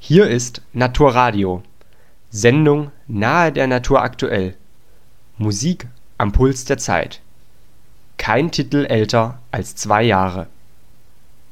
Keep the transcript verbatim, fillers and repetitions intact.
Hier ist Naturradio, Sendung nahe der Natur aktuell. Musik am Puls der Zeit. Kein Titel älter als zwei Jahre.